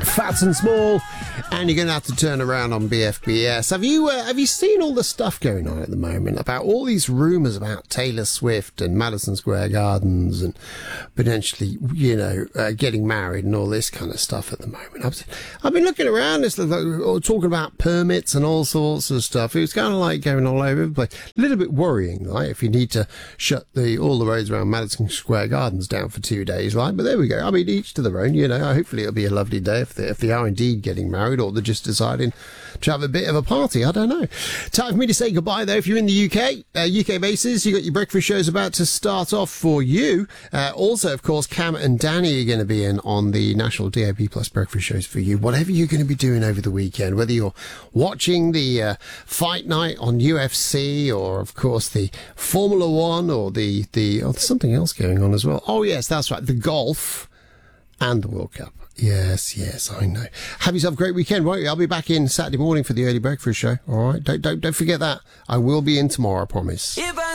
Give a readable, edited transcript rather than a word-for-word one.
Fat and Small, and you're going to have to turn around on BFBS. Have you seen all the stuff going on at the moment about all these rumours about Taylor Swift and Madison Square Gardens and potentially, getting married and all this kind of stuff at the moment? I've been looking around, talking about permits and all sorts of stuff. It was kind of like going all over the place. A little bit worrying, right, if you need to shut all the roads around Madison Square Gardens down for 2 days, right? But there we go. I mean, each to their own, hopefully it'll be a lovely day if they are indeed getting married, or they're just deciding to have a bit of a party. I don't know. Time for me to say goodbye, though. If you're in the UK bases, you got your breakfast shows about to start off for you. Also, of course, Cam and Danny are going to be in on the National DAB Plus breakfast shows for you. Whatever you're going to be doing over the weekend, whether you're watching the fight night on UFC, or of course the Formula One, or there's something else going on as well. Oh yes, that's right, the golf and the World Cup. Yes, I know. Have yourself a great weekend, won't you? I'll be back in Saturday morning for the early breakfast show. All right, don't forget that. I will be in tomorrow, I promise.